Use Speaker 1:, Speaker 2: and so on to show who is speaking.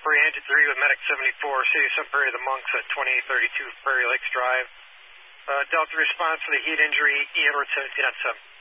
Speaker 1: Prairie Engine 3 with Medic 74, City of Sun Prairie, the Monks at 2832 Prairie Lakes Drive. Delta response to the heat injury, E Edward 17 on 7.